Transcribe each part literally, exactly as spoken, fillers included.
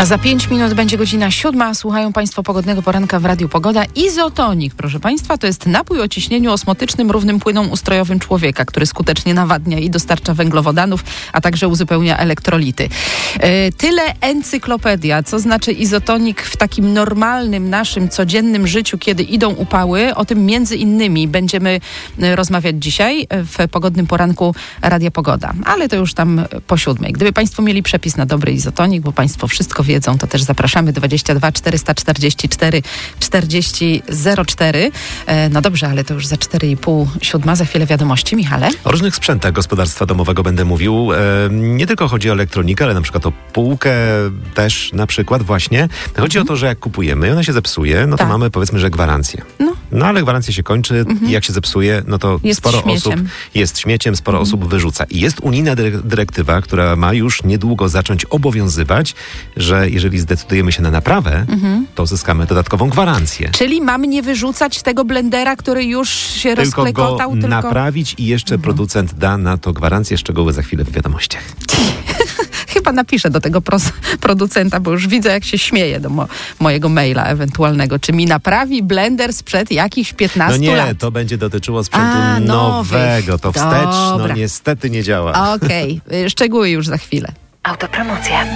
A za pięć minut będzie godzina siódma. Słuchają Państwo pogodnego poranka w Radiu Pogoda. Izotonik, proszę Państwa, to jest napój o ciśnieniu osmotycznym równym płynom ustrojowym człowieka, który skutecznie nawadnia i dostarcza węglowodanów, a także uzupełnia elektrolity. Yy, tyle encyklopedia, co znaczy izotonik w takim normalnym, naszym, codziennym życiu, kiedy idą upały. O tym między innymi będziemy rozmawiać dzisiaj w pogodnym poranku Radia Pogoda. Ale to już tam po siódmej. Gdyby Państwo mieli przepis na dobry izotonik, bo Państwo wszystko wiedzą, to też zapraszamy dwadzieścia dwa czterysta czterdzieści cztery czterdzieści zero cztery. E, no dobrze, ale to już za cztery i pół siódma. Za chwilę wiadomości. Michale? O różnych sprzętach gospodarstwa domowego będę mówił. E, nie tylko chodzi o elektronikę, ale na przykład o półkę też na przykład właśnie. Chodzi mhm. o to, że jak kupujemy i ona się zepsuje, no to tak. mamy powiedzmy, że gwarancję. No. No ale gwarancja się kończy mhm. i jak się zepsuje, no to jest sporo śmieciem. osób jest śmieciem, sporo mhm. osób wyrzuca. I jest unijna dyrektywa, która ma już niedługo zacząć obowiązywać, że jeżeli zdecydujemy się na naprawę, mhm. to uzyskamy dodatkową gwarancję. Czyli mamy nie wyrzucać tego blendera, który już się tylko rozklekotał? Go tylko naprawić i jeszcze mhm. producent da na to gwarancję. Szczegóły za chwilę w wiadomościach. Chyba napiszę do tego pros- producenta, bo już widzę, jak się śmieje do mo- mojego maila ewentualnego. Czy mi naprawi blender sprzed jakichś piętnastu no nie, lat? No to będzie dotyczyło sprzętu A, nowego. To wstecz, Dobra. no niestety nie działa. Okej, okay. Szczegóły już za chwilę. Autopromocja.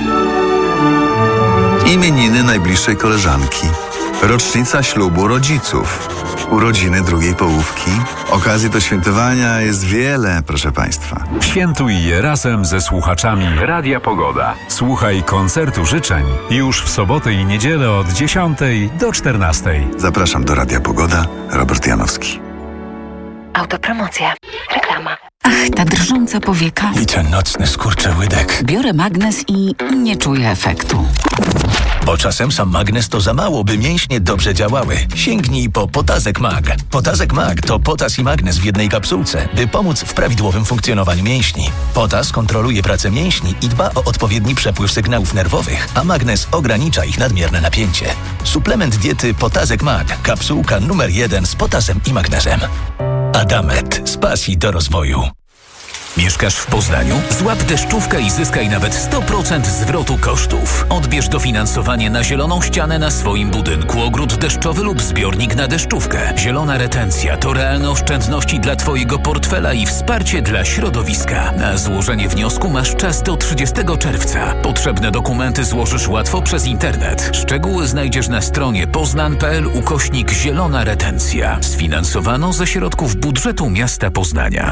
Imieniny najbliższej koleżanki. Rocznica ślubu rodziców. Urodziny drugiej połówki. Okazji do świętowania jest wiele, proszę Państwa. Świętuj je razem ze słuchaczami Radia Pogoda. Słuchaj koncertu życzeń już w sobotę i niedzielę od dziesiątej do czternastej. Zapraszam do Radia Pogoda. Robert Janowski. Autopromocja. Reklama. Ach, ta drżąca powieka. I ten nocny skurczyłydek. Biorę magnes i nie czuję efektu. Bo czasem sam magnes to za mało, by mięśnie dobrze działały. Sięgnij po Potazek Mag. Potazek Mag to potas i magnes w jednej kapsułce, by pomóc w prawidłowym funkcjonowaniu mięśni. Potas kontroluje pracę mięśni i dba o odpowiedni przepływ sygnałów nerwowych, a magnes ogranicza ich nadmierne napięcie. Suplement diety Potazek Mag. Kapsułka numer jeden z potasem i magnezem. Adamet. Z pasji do rozwoju. Mieszkasz w Poznaniu? Złap deszczówkę i zyskaj nawet sto procent zwrotu kosztów. Odbierz dofinansowanie na zieloną ścianę na swoim budynku, ogród deszczowy lub zbiornik na deszczówkę. Zielona retencja to realne oszczędności dla Twojego portfela i wsparcie dla środowiska. Na złożenie wniosku masz czas do trzydziestego czerwca. Potrzebne dokumenty złożysz łatwo przez internet. Szczegóły znajdziesz na stronie poznan.pl ukośnik zielona retencja. Sfinansowano ze środków budżetu miasta Poznania.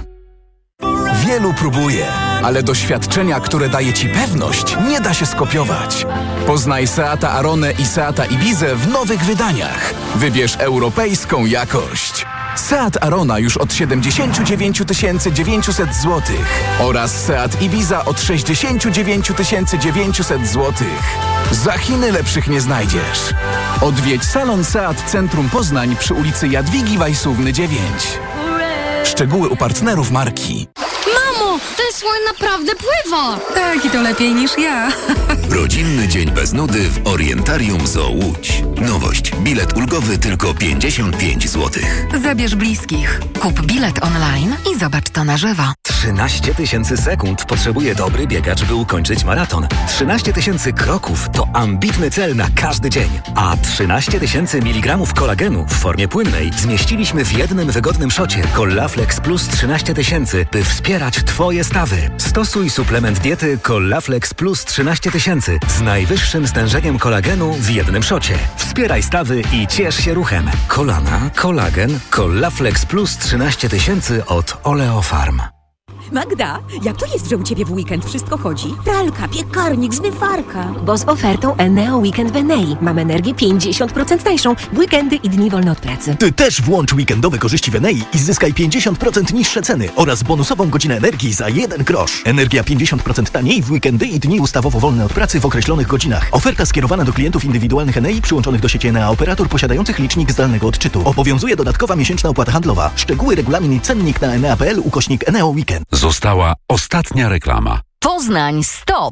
Wielu próbuje, ale doświadczenia, które daje Ci pewność, nie da się skopiować. Poznaj Seata Aronę i Seata Ibizę w nowych wydaniach. Wybierz europejską jakość. Seat Arona już od siedemdziesiąt dziewięć tysięcy dziewięćset złotych oraz Seat Ibiza od sześćdziesiąt dziewięć tysięcy dziewięćset złotych. Za Chiny lepszych nie znajdziesz. Odwiedź salon Seat Centrum Poznań przy ulicy Jadwigi Wajsówny dziewięć. Szczegóły u partnerów marki. Mamo, ten słoń naprawdę pływa! Tak, i to lepiej niż ja. Rodzinny dzień bez nudy w Orientarium Zoo Łódź. Nowość. Bilet ulgowy tylko pięćdziesiąt pięć złotych. Zabierz bliskich. Kup bilet online i zobacz to na żywo. trzynaście tysięcy sekund potrzebuje dobry biegacz, by ukończyć maraton. trzynaście tysięcy kroków to ambitny cel na każdy dzień. A trzynaście tysięcy miligramów kolagenu w formie płynnej zmieściliśmy w jednym wygodnym szocie Collaflex Plus trzynaście tysięcy, by wspierać Twoje stawy. Stosuj suplement diety Collaflex Plus trzynaście tysięcy z najwyższym stężeniem kolagenu w jednym szocie. Wspieraj stawy i ciesz się ruchem. Kolana, kolagen, Collaflex Plus trzynaście tysięcy od Oleofarm. Magda, jak to jest, że u Ciebie w weekend wszystko chodzi? Pralka, piekarnik, zmywarka. Bo z ofertą Eneo Weekend w Enei mam energię pięćdziesiąt procent tańszą w weekendy i dni wolne od pracy. Ty też włącz weekendowe korzyści w Enei i zyskaj pięćdziesiąt procent niższe ceny oraz bonusową godzinę energii za jeden grosz. Energia pięćdziesiąt procent taniej w weekendy i dni ustawowo wolne od pracy w określonych godzinach. Oferta skierowana do klientów indywidualnych Enei przyłączonych do sieci Enea operator posiadających licznik zdalnego odczytu. Obowiązuje dodatkowa miesięczna opłata handlowa. Szczegóły, regulamin i cennik na enea kropka p l ukośnik Eneo Weekend. Została ostatnia reklama. Poznań, stop!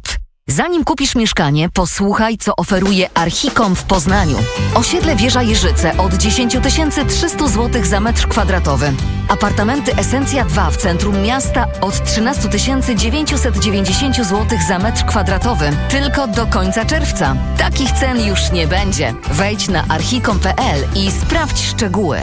Zanim kupisz mieszkanie, posłuchaj, co oferuje Archicom w Poznaniu. Osiedle Wieża Jeżyce od dziesięć tysięcy trzysta złotych za metr kwadratowy. Apartamenty Esencja dwa w centrum miasta od trzynaście tysięcy dziewięćset dziewięćdziesiąt złotych za metr kwadratowy. Tylko do końca czerwca. Takich cen już nie będzie. Wejdź na archicom kropka p l i sprawdź szczegóły.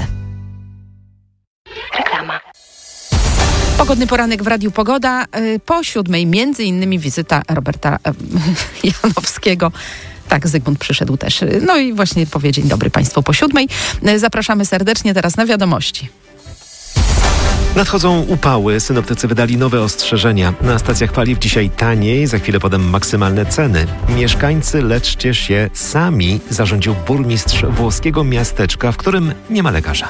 Reklama. Pogodny poranek w Radiu Pogoda. Po siódmej między innymi wizyta Roberta Janowskiego. Tak, Zygmunt przyszedł też. No i właśnie powie dzień dobry Państwu po siódmej. Zapraszamy serdecznie teraz na wiadomości. Nadchodzą upały. Synoptycy wydali nowe ostrzeżenia. Na stacjach paliw dzisiaj taniej, za chwilę podam maksymalne ceny. Mieszkańcy leczcie się sami, zarządził burmistrz włoskiego miasteczka, w którym nie ma lekarza.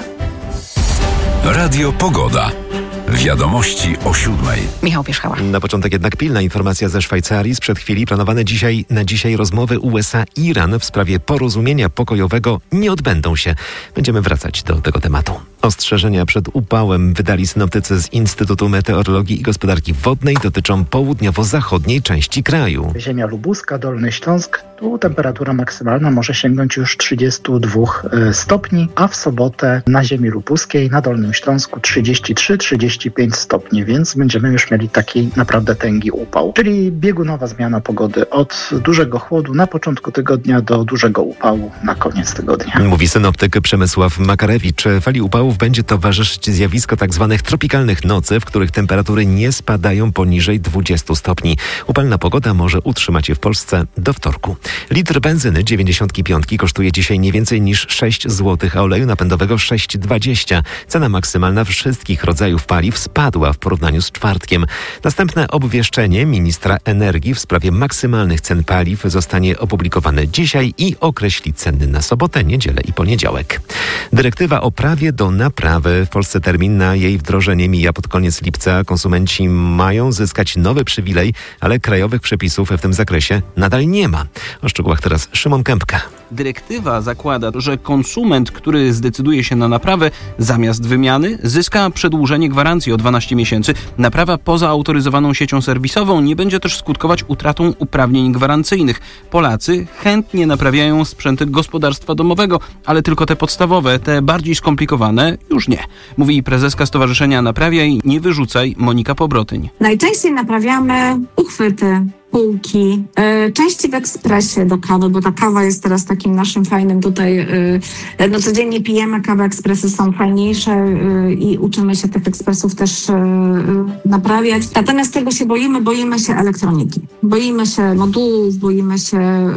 Radio Pogoda. Wiadomości o siódmej. Michał Pierzchała. Na początek jednak pilna informacja ze Szwajcarii. Sprzed chwili planowane dzisiaj na dzisiaj rozmowy U S A-Iran w sprawie porozumienia pokojowego nie odbędą się. Będziemy wracać do tego tematu. Ostrzeżenia przed upałem wydali synoptycy z Instytutu Meteorologii i Gospodarki Wodnej. Dotyczą południowo-zachodniej części kraju. Ziemia lubuska, Dolny Śląsk. Tu temperatura maksymalna może sięgnąć już trzydzieści dwa stopni, a w sobotę na ziemi lubuskiej, na Dolnym Śląsku trzydzieści trzy trzydzieści pięć stopni, więc będziemy już mieli taki naprawdę tęgi upał. Czyli biegunowa zmiana pogody od dużego chłodu na początku tygodnia do dużego upału na koniec tygodnia. Mówi synoptyk Przemysław Makarewicz. Fali upałów będzie towarzyszyć zjawisko tzw. tropikalnych nocy, w których temperatury nie spadają poniżej dwudziestu stopni. Upalna pogoda może utrzymać się w Polsce do wtorku. Litr benzyny dziewięćdziesiąt pięć kosztuje dzisiaj nie więcej niż sześć złotych, a oleju napędowego sześć dwadzieścia. Cena maksymalna wszystkich rodzajów paliw spadła w porównaniu z czwartkiem. Następne obwieszczenie ministra energii w sprawie maksymalnych cen paliw zostanie opublikowane dzisiaj i określi ceny na sobotę, niedzielę i poniedziałek. Dyrektywa o prawie do naprawy. W Polsce termin na jej wdrożenie mija pod koniec lipca. Konsumenci mają zyskać nowy przywilej, ale krajowych przepisów w tym zakresie nadal nie ma. O szczegółach teraz Szymon Kępka. Dyrektywa zakłada, że konsument, który zdecyduje się na naprawę, zamiast wymiany zyska przedłużenie gwarancji o dwanaście miesięcy. Naprawa poza autoryzowaną siecią serwisową nie będzie też skutkować utratą uprawnień gwarancyjnych. Polacy chętnie naprawiają sprzęty gospodarstwa domowego, ale tylko te podstawowe, te bardziej skomplikowane już nie. Mówi prezeska Stowarzyszenia Naprawiaj, nie wyrzucaj Monika Pobrotyń. Najczęściej naprawiamy uchwyty, półki, y, części w ekspresie do kawy, bo ta kawa jest teraz takim naszym fajnym tutaj, y, no codziennie pijemy kawę, ekspresy są fajniejsze y, i uczymy się tych ekspresów też y, naprawiać. Natomiast tego się boimy, boimy się elektroniki. Boimy się modułów, boimy się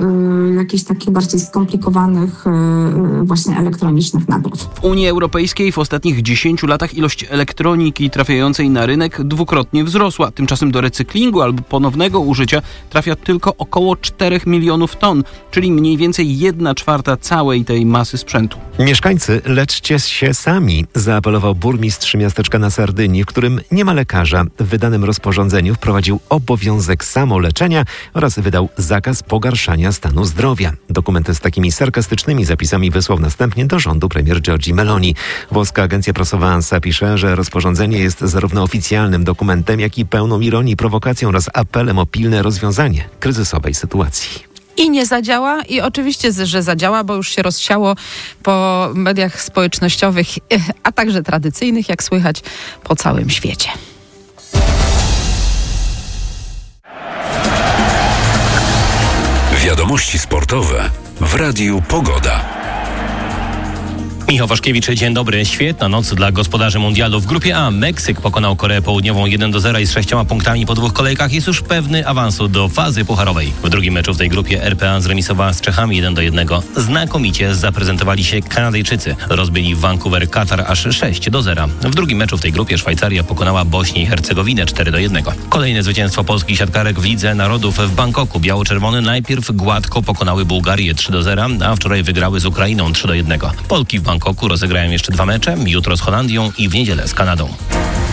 y, jakichś takich bardziej skomplikowanych y, właśnie elektronicznych napraw. W Unii Europejskiej w ostatnich dziesięciu latach ilość elektroniki trafiającej na rynek dwukrotnie wzrosła. Tymczasem do recyklingu albo ponownego użycia trafia tylko około czterech milionów ton, czyli mniej więcej jedna czwarta całej tej masy sprzętu. Mieszkańcy, leczcie się sami, zaapelował burmistrz miasteczka na Sardynii, w którym nie ma lekarza. W wydanym rozporządzeniu wprowadził obowiązek samoleczenia oraz wydał zakaz pogarszania stanu zdrowia. Dokument z takimi sarkastycznymi zapisami wysłał następnie do rządu premier Giorgi Meloni. Włoska agencja prasowa ANSA pisze, że rozporządzenie jest zarówno oficjalnym dokumentem, jak i pełną ironii, prowokacją oraz apelem o pilne rozwiązanie kryzysowej sytuacji. I nie zadziała i oczywiście, że zadziała, bo już się rozsiało po mediach społecznościowych, a także tradycyjnych, jak słychać, po całym świecie. Wiadomości sportowe w Radiu Pogoda. Michał Waszkiewicz, dzień dobry. Świetna noc dla gospodarzy mundialu. W grupie A Meksyk pokonał Koreę Południową jeden do zera i z sześcioma punktami po dwóch kolejkach jest już pewny awansu do fazy pucharowej. W drugim meczu w tej grupie R P A zremisowała z Czechami jeden do jednego. Znakomicie zaprezentowali się Kanadyjczycy. Rozbili Vancouver Katar aż sześć do zera. W drugim meczu w tej grupie Szwajcaria pokonała Bośnię i Hercegowinę cztery do jednego. Kolejne zwycięstwo polskich siatkarek w Lidze Narodów w Bangkoku. Biało-czerwone najpierw gładko pokonały Bułgarię trzy do zera, a wczoraj wygrały z Ukrainą trzy do jednego. Polki w Bangkoku rozegrają jeszcze dwa mecze, jutro z Holandią i w niedzielę z Kanadą.